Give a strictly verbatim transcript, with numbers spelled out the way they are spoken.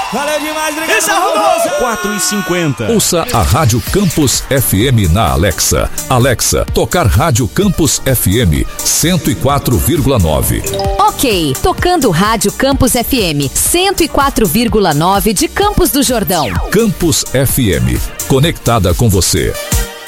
Valeu demais, obrigado. quatro e cinquenta. Ouça a Rádio Campus F M na Alexa. Alexa, tocar Rádio Campus F M cento e quatro vírgula nove. Ok, tocando Rádio Campus F M cento e quatro vírgula nove de Campos do Jordão. Campus F M, conectada com você.